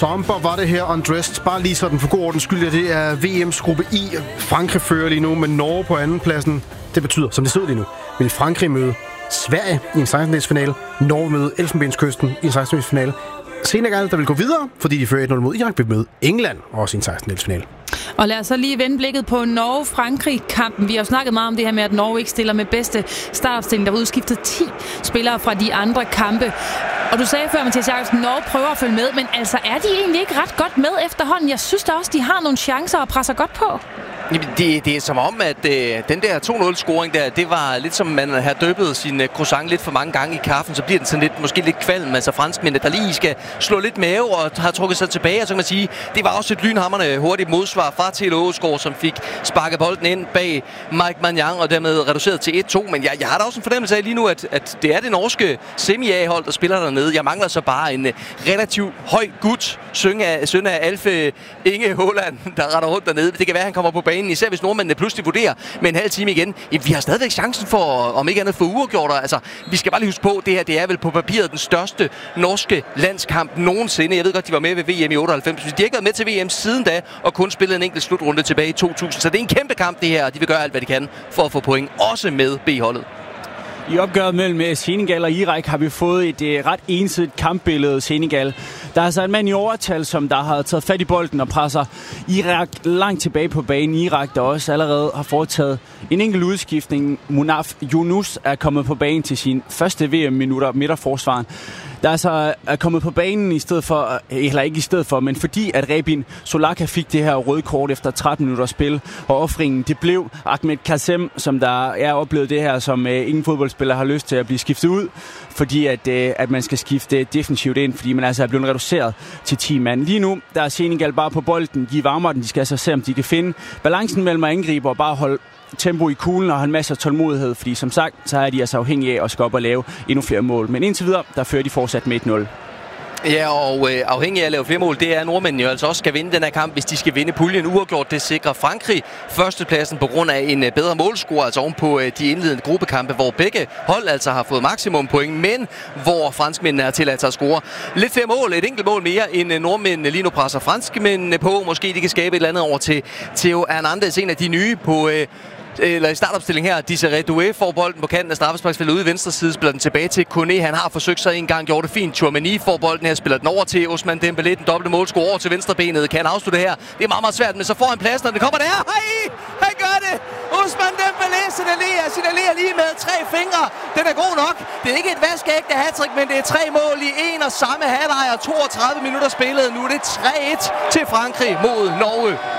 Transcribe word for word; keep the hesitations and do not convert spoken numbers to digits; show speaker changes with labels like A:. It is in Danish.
A: Somber var det her, Undressed. Bare lige sådan for god ordens skyld, at det er V M's gruppe I. Frankrig fører lige nu med Norge på anden pladsen. Det betyder, som det stod lige nu, vil Frankrig møde Sverige i en sekstendedelsfinale. Norge møde Elfenbenskysten i en sekstendedelsfinale. Senegal, der vil gå videre, fordi de fører et nul mod Irak, vil møde England også i en sekstendedelsfinale.
B: Og lad os så lige vende blikket på Norge-Frankrig-kampen. Vi har jo snakket meget om det her med, at Norge ikke stiller med bedste startopstilling. Der var udskiftet ti spillere fra de andre kampe. Og du sagde før, Mathias Jakobsen, Norge prøver at følge med, men altså er de egentlig ikke ret godt med efterhånden? Jeg synes da også, de har nogle chancer og presser godt på.
C: Det, det er som om, at øh, den der to nul-scoring der, det var lidt som man har døbet sin øh, croissant lidt for mange gange i kaffen, så bliver den sådan lidt, måske lidt kvalm, altså franskmændene, der lige skal slå lidt mave og har trukket sig tilbage, og så kan man sige, det var også et lynhamrende hurtigt modsvar fra Til Aageskov, som fik sparket bolden ind bag Mike Maignan og dermed reduceret til et to, men jeg, jeg har da også en fornemmelse af lige nu, at, at det er det norske semi-A-hold, der spiller dernede. Jeg mangler så bare en uh, relativt høj gut, søn af, søn af Alfe Inge Haaland, der retter rundt dernede. Det kan være, at han kommer på banen, især hvis nordmændene pludselig vurderer med en halv time igen. Jamen, vi har stadigvæk chancen for, om ikke andet for uafgjort. Altså, vi skal bare lige huske på, det her det er vel på papiret den største norske landskamp nogensinde. Jeg ved godt, de var med ved V M i otteoghalvfems. De har ikke været med til V M siden da, og kun spillet en enkelt slutrunde tilbage i to tusind. Så det er en kæmpe kamp, det her, og de vil gøre alt, hvad de kan for at få point, også med B-holdet.
D: I opgøret mellem Senegal og Irak har vi fået et uh, ret ensidigt kampbillede. Senegal, der er altså en mand i overtal, som der har taget fat i bolden og presser Irak langt tilbage på banen. Irak, der også allerede har foretaget en enkelt udskiftning. Munaf Yunus er kommet på banen til sin første V M-minutter midterforsvaren. Der altså er kommet på banen i stedet for, eller ikke i stedet for, men fordi at Rebin Solaka fik det her røde kort efter tretten minutter spil, og offringen det blev Ahmed Kassem, som der er oplevet det her, som uh, ingen fodboldspiller har lyst til at blive skiftet ud, fordi at, uh, at man skal skifte defensivt ind, fordi man altså er blevet reduceret til ti mand. Lige nu, der er Senegal bare på bolden, de varmer den, de skal altså se, om de kan finde balancen mellem at angribe og bare holde tempo i kuglen og har en masse tålmodighed, fordi som sagt, så er de altså afhængige af at skal op og lave endnu flere mål. Men indtil videre, der fører de fortsat med et nul.
C: Ja, og øh, afhængig af at lave flere mål, det er, at nordmændene jo altså også skal vinde den her kamp, hvis de skal vinde puljen uafgjort. Det sikrer Frankrig førstepladsen på grund af en øh, bedre målscore, altså oven på øh, de indledende gruppekampe, hvor begge hold altså har fået maksimum point, men hvor franskmændene har tilladt sig at score lidt flere mål, et enkelt mål mere, end øh, nordmændene lige nu presser franskmændene på. Måske de kan skabe et eller andet over til Theo Hernandez, en af de nye på... Øh, eller i startopstilling her, Desiré Doué får bolden på kanten af straffesparksfeltet ude i venstre side, spiller den tilbage til Kone. Han har forsøgt sig en gang, gjort det fint. Tchouameni får bolden her, spiller den over til Ousmane Dembélé, den dobbelte målscore over til venstrebenet. Kan han afslutte her? Det er meget, meget svært, men så får han pladsen, og den kommer der. Hej! Han gør det! Ousmane Dembélé signalerer, signalerer lige med tre fingre. Den er god nok. Det er ikke et vaskeægte hattrick, men det er tre mål i en og samme halvleg og toogtredive minutter spillet. Nu er det tre et til Frankrig mod Norge.